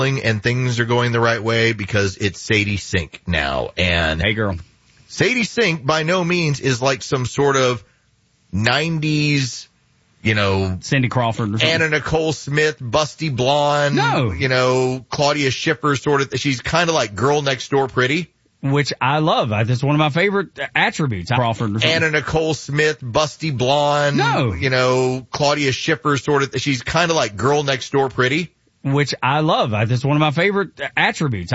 and things are going the right way because it's Sadie Sink now. And hey, girl, Sadie Sink by no means is like some sort of 90s, Cindy Crawford or something. Anna Nicole Smith, busty blonde. No. Claudia Schiffer sort of. She's kind of like girl next door pretty. Which I love. That's one of my favorite attributes. Crawford or something. Anna Nicole Smith, busty blonde. No. Claudia Schiffer sort of. She's kind of like girl next door pretty. Which I love. That's one of my favorite attributes.